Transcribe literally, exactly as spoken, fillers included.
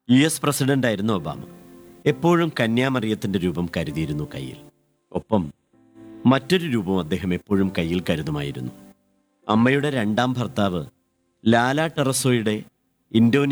U S പ്രസിഡന്റായിരുന്നു Obama. എപ്പോഴും കന്യാമറിയത്തിന്റെ രൂപം കരുതിയിരുന്നു കയ്യിൽ. ഒപ്പം മറ്റൊരു രൂപം അദ്ദേഹം എപ്പോഴും കയ്യിൽ കരുതുമായിരുന്നു. അമ്മയുടെ രണ്ടാം ഭർത്താവ് ലാല ടെറസോയുടെ ഇൻഡോനേഷ്യ